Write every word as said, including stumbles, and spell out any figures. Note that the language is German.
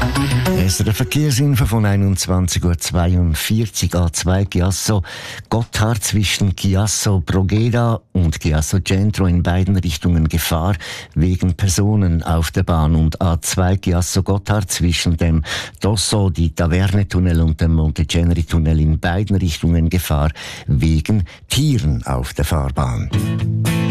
Es ist der Verkehrsinfo von einundzwanzig Uhr zweiundvierzig A zwei Chiasso Gotthard zwischen Chiasso Brogeda und Chiasso Centro in beiden Richtungen Gefahr wegen Personen auf der Bahn, und A zwei Chiasso Gotthard zwischen dem Dosso di Taverne Tunnel und dem Monteceneri Tunnel in beiden Richtungen Gefahr wegen Tieren auf der Fahrbahn.